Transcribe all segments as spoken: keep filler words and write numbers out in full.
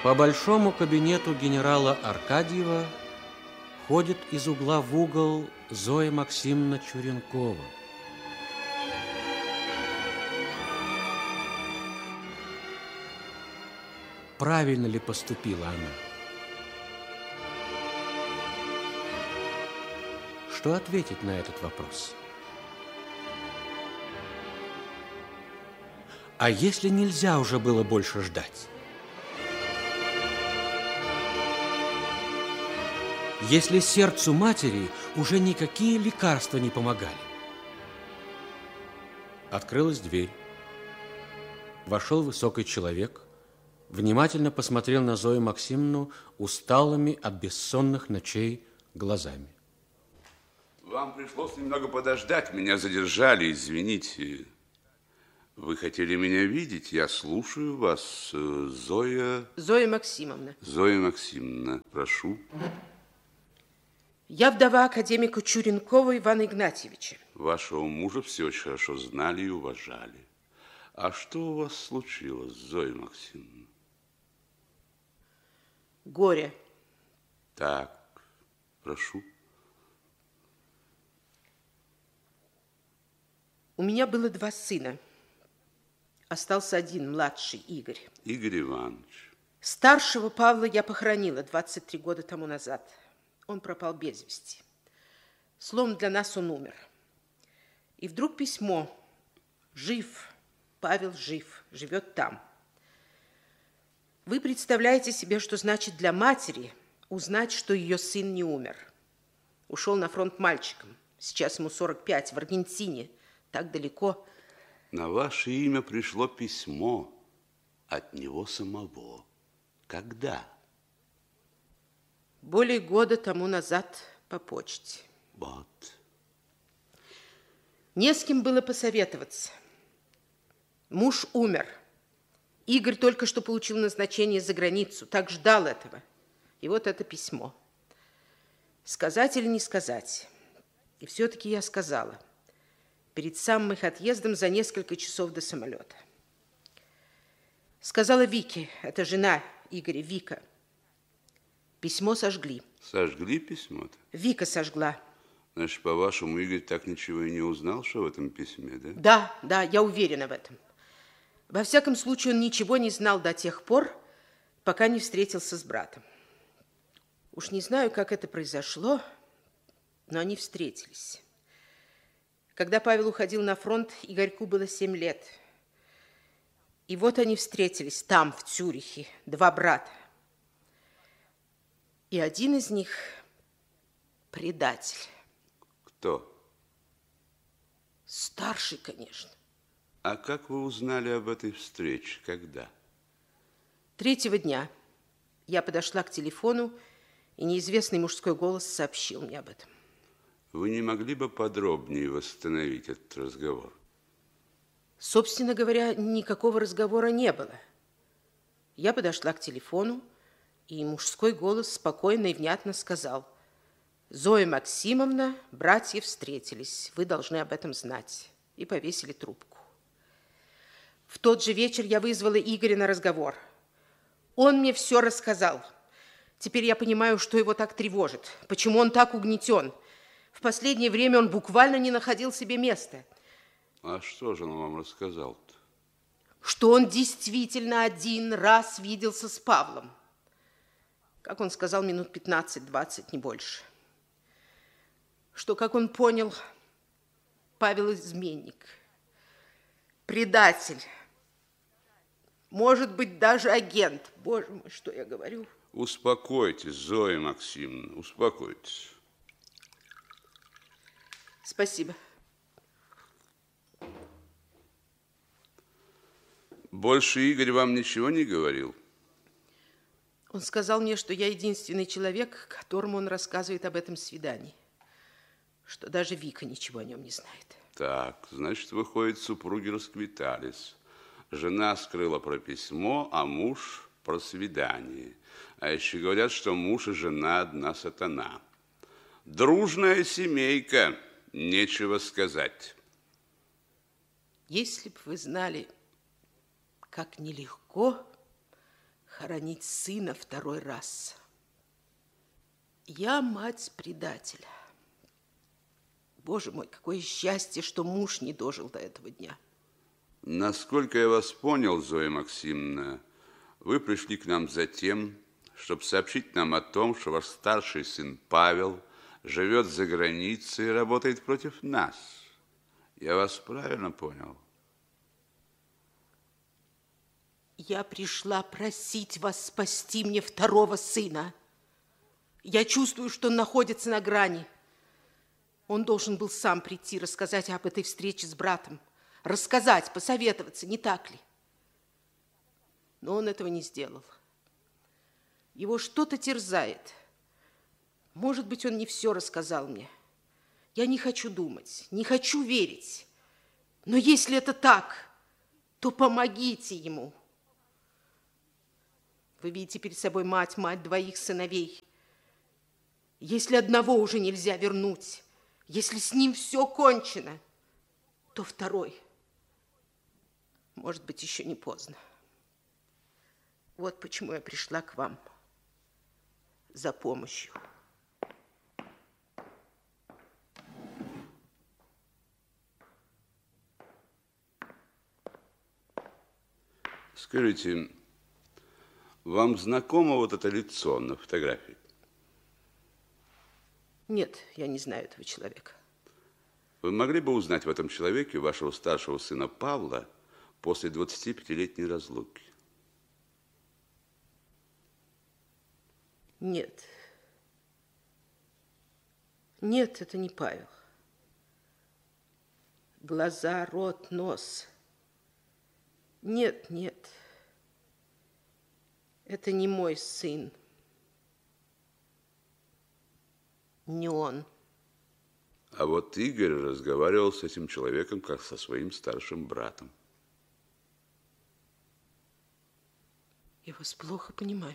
По большому кабинету генерала Аркадьева ходит из угла в угол Зоя Максимовна Чуренкова. Правильно ли поступила она? Что ответить на этот вопрос? А если нельзя уже было больше ждать? Если сердцу матери уже никакие лекарства не помогали? Открылась дверь. Вошел высокий человек, внимательно посмотрел на Зою Максимовну усталыми от бессонных ночей глазами. Вам пришлось немного подождать, меня задержали, извините. Вы хотели меня видеть? Я слушаю вас, Зоя... Зоя Максимовна. Зоя Максимовна, прошу. Я вдова академика Чуренкова Ивана Игнатьевича. Вашего мужа все очень хорошо знали и уважали. А что у вас случилось, Зоя Максимовна? Горе. Так, прошу. У меня было два сына. Остался один, младший, Игорь. Игорь Иванович. Старшего Павла я похоронила двадцать три года тому назад. Он пропал без вести. Словом, для нас он умер. И вдруг письмо. Жив. Павел жив. Живет там. Вы представляете себе, что значит для матери узнать, что ее сын не умер. Ушел на фронт мальчиком. Сейчас ему сорок пять, в Аргентине. Так далеко. На ваше имя пришло письмо от него самого. Когда? Более года тому назад по почте. Вот. Не с кем было посоветоваться. Муж умер. Игорь только что получил назначение за границу. Так ждал этого. И вот это письмо. Сказать или не сказать? И все-таки я сказала. Перед самым их отъездом за несколько часов до самолета. Сказала Вике, это жена Игоря, Вика. Письмо сожгли. Сожгли письмо-то? Вика сожгла. Значит, по-вашему, Игорь так ничего и не узнал, что в этом письме, да? Да, да, я уверена в этом. Во всяком случае, он ничего не знал до тех пор, пока не встретился с братом. Уж не знаю, как это произошло, но они встретились. Когда Павел уходил на фронт, Игорьку было семь лет. И вот они встретились там, в Цюрихе, два брата. И один из них предатель. Кто? Старший, конечно. А как вы узнали об этой встрече? Когда? Третьего дня я подошла к телефону, и неизвестный мужской голос сообщил мне об этом. Вы не могли бы подробнее восстановить этот разговор? Собственно говоря, никакого разговора не было. Я подошла к телефону, и мужской голос спокойно и внятно сказал: «Зоя Максимовна, братья встретились, вы должны об этом знать». И повесили трубку. В тот же вечер я вызвала Игоря на разговор. Он мне все рассказал. Теперь я понимаю, что его так тревожит, почему он так угнетен. В последнее время он буквально не находил себе места. А что же он вам рассказал-то? Что он действительно один раз виделся с Павлом. Как он сказал, минут пятнадцать-двадцать, не больше. Что, как он понял, Павел изменник, предатель, может быть, даже агент. Боже мой, что я говорю? Успокойтесь, Зоя Максимовна, успокойтесь. Спасибо. Больше Игорь вам ничего не говорил? Он сказал мне, что я единственный человек, которому он рассказывает об этом свидании. Что даже Вика ничего о нем не знает. Так, значит, выходит, супруги расквитались. Жена скрыла про письмо, а муж про свидание. А еще говорят, что муж и жена одна сатана. Дружная семейка, нечего сказать. Если бы вы знали, как нелегко похоронить сына второй раз. Я мать предателя. Боже мой, какое счастье, что муж не дожил до этого дня. Насколько я вас понял, Зоя Максимовна, вы пришли к нам за тем, чтобы сообщить нам о том, что ваш старший сын Павел живет за границей и работает против нас. Я вас правильно понял? Я пришла просить вас спасти мне второго сына. Я чувствую, что он находится на грани. Он должен был сам прийти, рассказать об этой встрече с братом. Рассказать, посоветоваться, не так ли? Но он этого не сделал. Его что-то терзает. Может быть, он не все рассказал мне. Я не хочу думать, не хочу верить. Но если это так, то помогите ему. Вы видите перед собой мать, мать двоих сыновей. Если одного уже нельзя вернуть, если с ним все кончено, то второй, может быть, еще не поздно. Вот почему я пришла к вам за помощью. Скажите, вам знакомо вот это лицо на фотографии? Нет, я не знаю этого человека. Вы могли бы узнать в этом человеке вашего старшего сына Павла после двадцатипятилетней разлуки? Нет. Нет, это не Павел. Глаза, рот, нос. Нет, нет. Это не мой сын. Не он. А вот Игорь разговаривал с этим человеком как со своим старшим братом. Я вас плохо понимаю.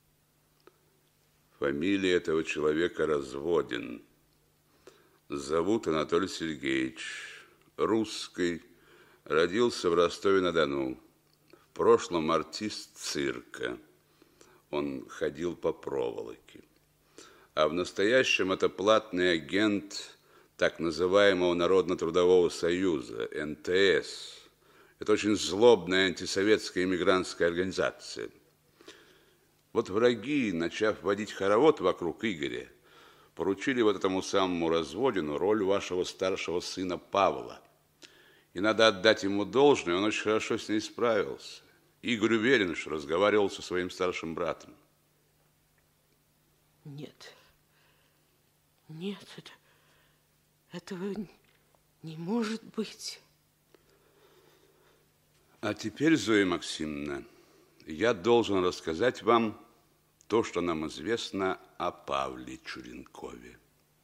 Фамилия этого человека Разводин. Зовут Анатолий Сергеевич. Русский. Родился в Ростове-на-Дону. В прошлом артист цирка. Он ходил по проволоке. А в настоящем это платный агент так называемого Народно-трудового союза, эн тэ эс. Это очень злобная антисоветская иммигрантская организация. Вот враги, начав водить хоровод вокруг Игоря, поручили вот этому самому Разводину роль вашего старшего сына Павла. И надо отдать ему должное, он очень хорошо с ней справился. Игорь уверен, что разговаривал со своим старшим братом. Нет. Нет, это, этого не может быть. А теперь, Зоя Максимовна, я должен рассказать вам то, что нам известно о Павле Чуренкове.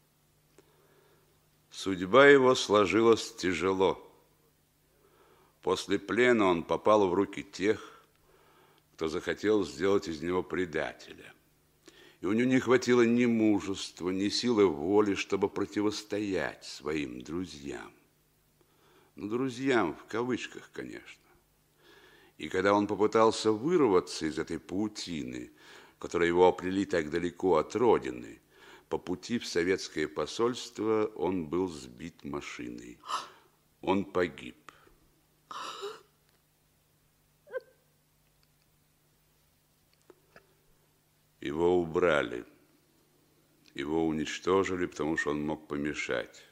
Судьба его сложилась тяжело. После плена он попал в руки тех, кто захотел сделать из него предателя. И у него не хватило ни мужества, ни силы воли, чтобы противостоять своим друзьям. Ну, друзьям в кавычках, конечно. И когда он попытался вырваться из этой паутины, которая его оплели так далеко от родины, по пути в советское посольство он был сбит машиной. Он погиб. Его убрали. Его уничтожили, потому что он мог помешать.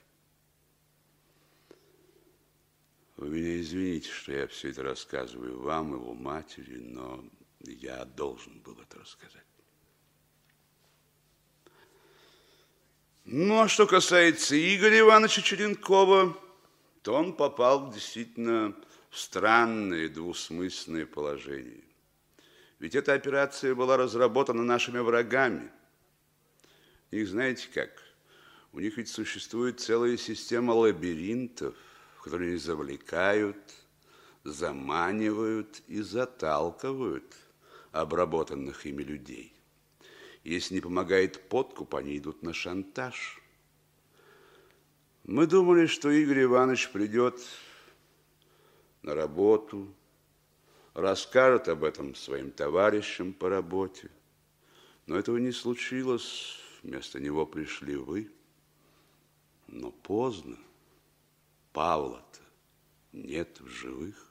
Вы меня извините, что я все это рассказываю вам, его матери, но я должен был это рассказать. Ну, а что касается Игоря Ивановича Чуренкова, то он попал действительно в странное двусмысленное положение. Ведь эта операция была разработана нашими врагами. И знаете как? У них ведь существует целая система лабиринтов, в которые они завлекают, заманивают и заталкивают обработанных ими людей. Если не помогает подкуп, они идут на шантаж. Мы думали, что Игорь Иванович придет на работу, расскажет об этом своим товарищам по работе. Но этого не случилось, вместо него пришли вы. Но поздно, Павла-то нет в живых.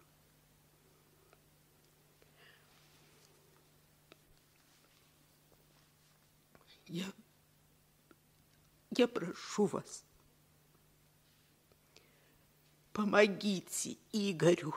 Я, я прошу вас, помогите Игорю.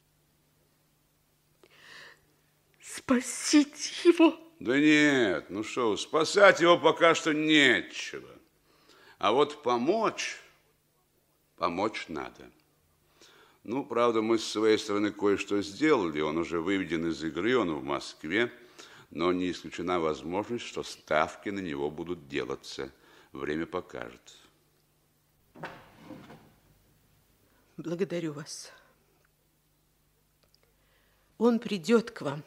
Спасите его. Да нет, ну что, спасать его пока что нечего. А вот помочь, помочь надо. Ну, правда, мы с своей стороны кое-что сделали. Он уже выведен из игры, он в Москве. Но не исключена возможность, что ставки на него будут делаться. Время покажет. Благодарю вас. Он придет к вам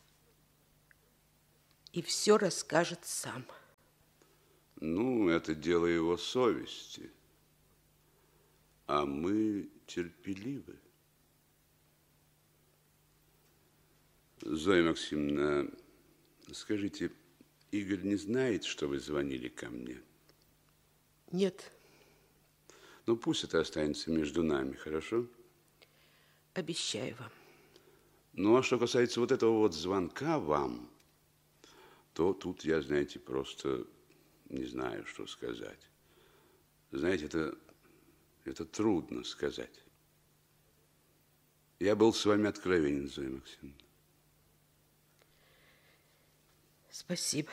и все расскажет сам. Ну, это дело его совести. А мы терпеливы. Зоя Максимовна, скажите, Игорь не знает, что вы звонили ко мне? Нет. Ну, пусть это останется между нами, хорошо? Обещаю вам. Ну, а что касается вот этого вот звонка вам, то тут я, знаете, просто не знаю, что сказать. Знаете, это, это трудно сказать. Я был с вами откровенен, Зоя Максимовна. Спасибо.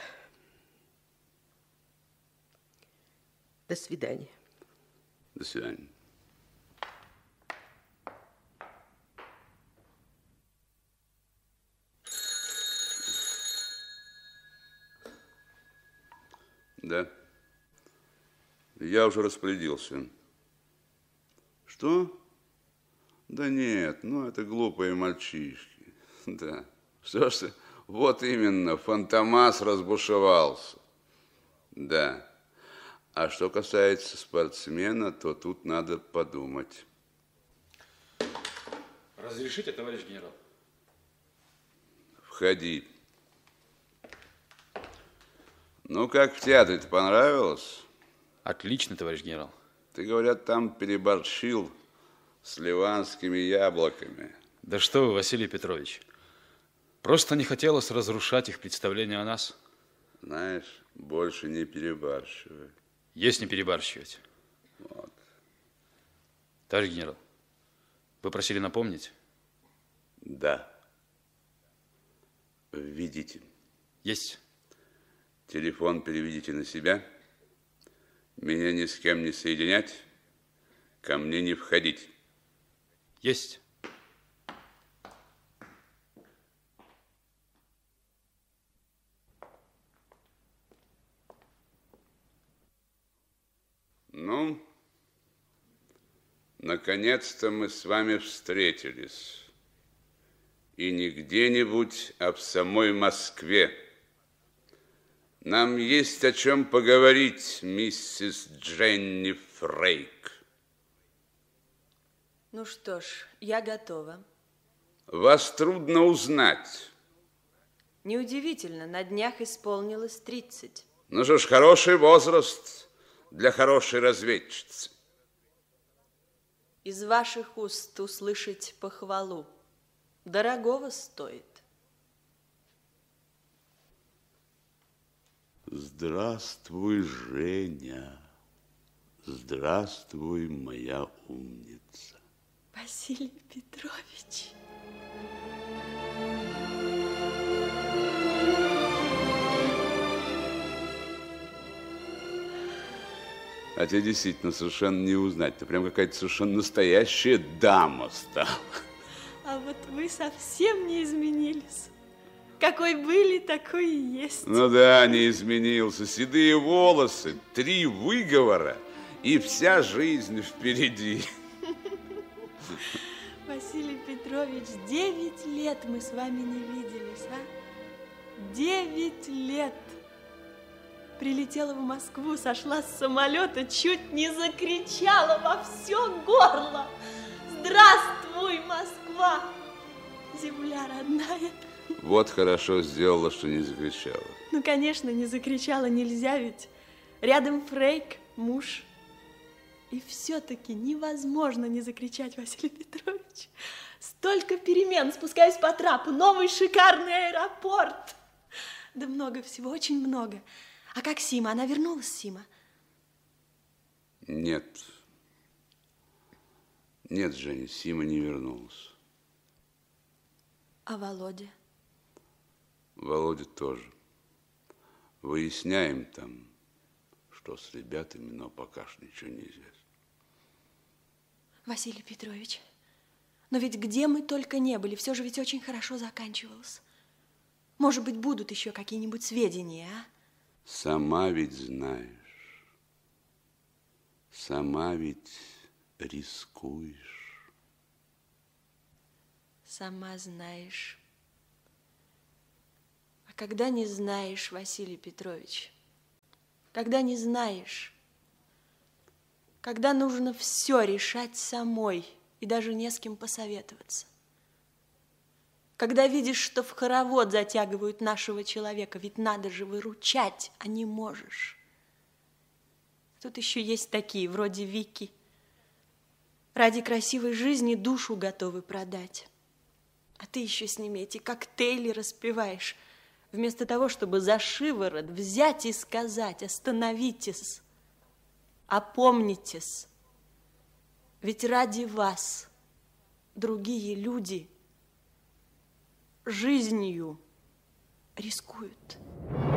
До свидания. До свидания. Да. Я уже распорядился. Что? Да нет, ну это глупые мальчишки. Да. Что ж, вот именно, Фантомас разбушевался. Да. А что касается спортсмена, то тут надо подумать. Разрешите, товарищ генерал? Входи. Ну, как в театре-то понравилось? Отлично, товарищ генерал. Ты, говорят, там переборщил с ливанскими яблоками. Да что вы, Василий Петрович. Просто не хотелось разрушать их представление о нас. Знаешь, больше не перебарщивай. Есть не перебарщивать. Вот. Товарищ генерал, вы просили напомнить? Да. Введите. Есть. Телефон переведите на себя. Меня ни с кем не соединять. Ко мне не входить. Есть. Ну, наконец-то мы с вами встретились. И не где-нибудь, а в самой Москве. Нам есть о чем поговорить, миссис Дженни Фрейк. Ну что ж, я готова. Вас трудно узнать. Неудивительно, на днях исполнилось тридцать. Ну что ж, хороший возраст для хорошей разведчицы. Из ваших уст услышать похвалу дорогого стоит. Здравствуй, Женя. Здравствуй, моя умница. Василий Петрович. А тебя действительно совершенно не узнать. Ты прям какая-то совершенно настоящая дама стала. А вот вы совсем не изменились. Какой были, такой и есть. Ну да, не изменился. Седые волосы, три выговора и вся жизнь впереди. Василий Петрович, девять лет мы с вами не виделись, а? Девять лет. Прилетела в Москву, сошла с самолета, чуть не закричала во все горло. Здравствуй, Москва! Земля родная. Вот хорошо сделала, что не закричала. Ну, конечно, не закричала, нельзя ведь. Рядом Фрейк, муж. И все-таки невозможно не закричать, Василий Петрович. Столько перемен, спускаюсь по трапу, новый шикарный аэропорт. Да много всего, очень много. А как Сима? Она вернулась, Сима? Нет. Нет, Женя, Сима не вернулась. А Володя? Володя тоже. Выясняем там, что с ребятами, но пока что ничего не известно. Василий Петрович, но ведь где мы только не были, все же ведь очень хорошо заканчивалось. Может быть, будут еще какие-нибудь сведения, а? Сама ведь знаешь, сама ведь рискуешь. Сама знаешь. А когда не знаешь, Василий Петрович, когда не знаешь, когда нужно все решать самой и даже не с кем посоветоваться, когда видишь, что в хоровод затягивают нашего человека, ведь надо же выручать, а не можешь. Тут еще есть такие, вроде Вики. Ради красивой жизни душу готовы продать. А ты еще с ними эти коктейли распиваешь, вместо того, чтобы за шиворот взять и сказать: остановитесь, опомнитесь. Ведь ради вас другие люди жизнью рискуют.